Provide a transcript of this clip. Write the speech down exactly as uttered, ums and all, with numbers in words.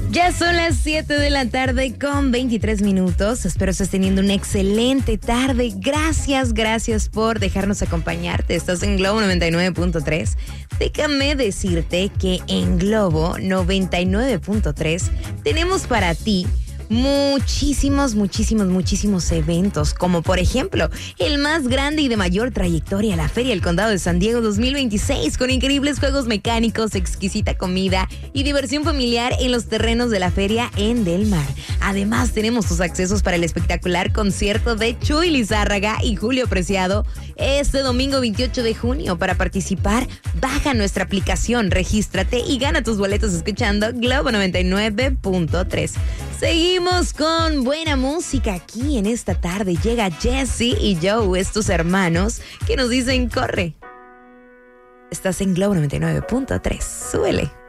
Ya son las siete de la tarde con veintitrés minutos. Espero estés teniendo una excelente tarde. Gracias, gracias por dejarnos acompañarte. Estás en Globo noventa y nueve punto tres. Déjame decirte que en Globo noventa y nueve punto tres tenemos para ti muchísimos, muchísimos, muchísimos eventos, como por ejemplo el más grande y de mayor trayectoria, la Feria del Condado de San Diego dos mil veintiséis, con increíbles juegos mecánicos, exquisita comida y diversión familiar en los terrenos de la feria en Del Mar. Además, tenemos tus accesos para el espectacular concierto de Chuy Lizárraga y Julio Preciado este domingo veintiocho de junio. Para participar, baja nuestra aplicación, regístrate y gana tus boletos escuchando Globo noventa y nueve punto tres. Seguimos con buena música aquí en esta tarde. Llega Jesse y Joe, estos hermanos, que nos dicen corre. Estás en Globo noventa y nueve punto tres. Súbele.